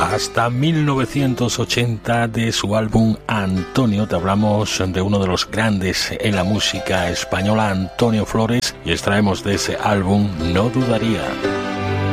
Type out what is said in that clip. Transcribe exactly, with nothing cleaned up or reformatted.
hasta mil novecientos ochenta de su álbum Antonio. Te hablamos de uno de los grandes en la música española, Antonio Flores, y extraemos de ese álbum No Dudaría.